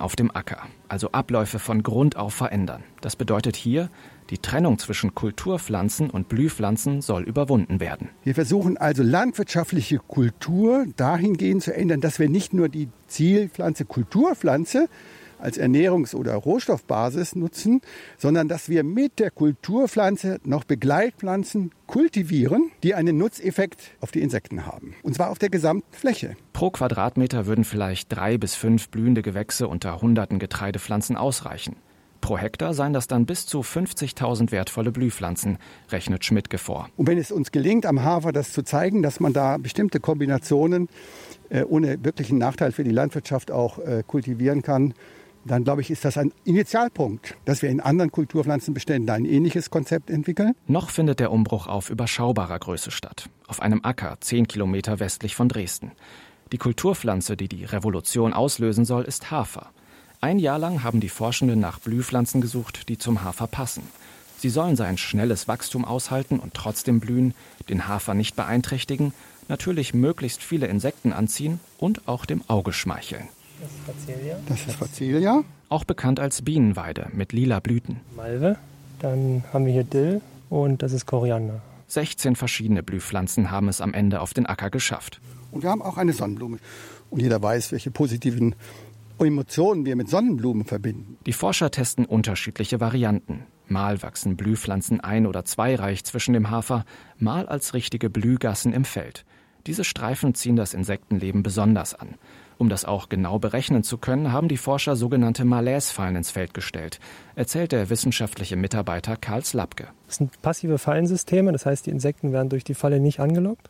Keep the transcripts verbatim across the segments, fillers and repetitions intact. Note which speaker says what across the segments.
Speaker 1: auf dem Acker, also Abläufe von Grund auf verändern. Das bedeutet hier, die Trennung zwischen Kulturpflanzen und Blühpflanzen soll überwunden werden.
Speaker 2: Wir versuchen also landwirtschaftliche Kultur dahingehend zu ändern, dass wir nicht nur die Zielpflanze Kulturpflanze als Ernährungs- oder Rohstoffbasis nutzen, sondern dass wir mit der Kulturpflanze noch Begleitpflanzen kultivieren, die einen Nutzeffekt auf die Insekten haben. Und zwar auf der gesamten Fläche.
Speaker 1: Pro Quadratmeter würden vielleicht drei bis fünf blühende Gewächse unter hunderten Getreidepflanzen ausreichen. Pro Hektar seien das dann bis zu fünfzigtausend wertvolle Blühpflanzen, rechnet Schmidtke vor.
Speaker 2: Und wenn es uns gelingt, am Hafer das zu zeigen, dass man da bestimmte Kombinationen äh, ohne wirklichen Nachteil für die Landwirtschaft auch äh, kultivieren kann, dann glaube ich, ist das ein Initialpunkt, dass wir in anderen Kulturpflanzenbeständen ein ähnliches Konzept entwickeln.
Speaker 1: Noch findet der Umbruch auf überschaubarer Größe statt, auf einem Acker zehn Kilometer westlich von Dresden. Die Kulturpflanze, die die Revolution auslösen soll, ist Hafer. Ein Jahr lang haben die Forschenden nach Blühpflanzen gesucht, die zum Hafer passen. Sie sollen sein schnelles Wachstum aushalten und trotzdem blühen, den Hafer nicht beeinträchtigen, natürlich möglichst viele Insekten anziehen und auch dem Auge schmeicheln.
Speaker 2: Das ist Facelia. Das ist Facelia.
Speaker 1: Auch bekannt als Bienenweide mit lila Blüten.
Speaker 3: Malve, dann haben wir hier Dill und das ist Koriander.
Speaker 1: sechzehn verschiedene Blühpflanzen haben es am Ende auf den Acker geschafft.
Speaker 2: Und wir haben auch eine Sonnenblume. Und jeder weiß, welche positiven Emotionen wir mit Sonnenblumen verbinden.
Speaker 1: Die Forscher testen unterschiedliche Varianten. Mal wachsen Blühpflanzen ein- oder zweireich zwischen dem Hafer, mal als richtige Blühgassen im Feld. Diese Streifen ziehen das Insektenleben besonders an. Um das auch genau berechnen zu können, haben die Forscher sogenannte Malaise-Fallen ins Feld gestellt, erzählt der wissenschaftliche Mitarbeiter Karl Slapke.
Speaker 3: Das sind passive Fallensysteme, das heißt, die Insekten werden durch die Falle nicht angelockt.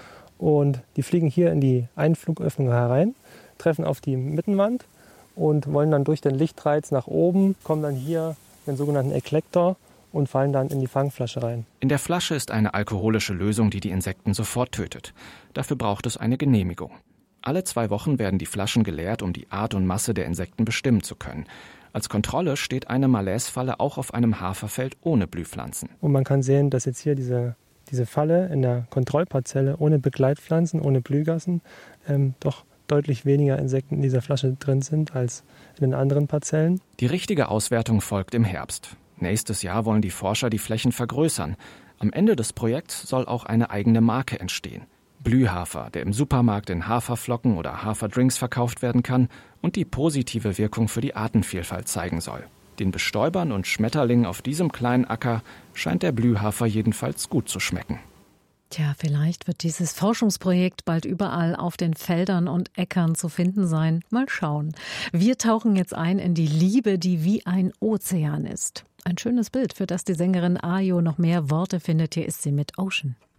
Speaker 3: Und die fliegen hier in die Einflugöffnung herein, treffen auf die Mittenwand und wollen dann durch den Lichtreiz nach oben, kommen dann hier in den sogenannten Eklektor und fallen dann in die Fangflasche rein.
Speaker 1: In der Flasche ist eine alkoholische Lösung, die die Insekten sofort tötet. Dafür braucht es eine Genehmigung. Alle zwei Wochen werden die Flaschen geleert, um die Art und Masse der Insekten bestimmen zu können. Als Kontrolle steht eine Malaise-Falle auch auf einem Haferfeld ohne Blühpflanzen.
Speaker 3: Und man kann sehen, dass jetzt hier diese, diese Falle in der Kontrollparzelle ohne Begleitpflanzen, ohne Blühgassen, ähm, doch deutlich weniger Insekten in dieser Flasche drin sind als in den anderen Parzellen.
Speaker 1: Die richtige Auswertung folgt im Herbst. Nächstes Jahr wollen die Forscher die Flächen vergrößern. Am Ende des Projekts soll auch eine eigene Marke entstehen. Blühhafer, der im Supermarkt in Haferflocken oder Haferdrinks verkauft werden kann und die positive Wirkung für die Artenvielfalt zeigen soll. Den Bestäubern und Schmetterlingen auf diesem kleinen Acker scheint der Blühhafer jedenfalls gut zu schmecken.
Speaker 4: Tja, vielleicht wird dieses Forschungsprojekt bald überall auf den Feldern und Äckern zu finden sein. Mal schauen. Wir tauchen jetzt ein in die Liebe, die wie ein Ozean ist. Ein schönes Bild, für das die Sängerin Ayo noch mehr Worte findet. Hier ist sie mit Ocean.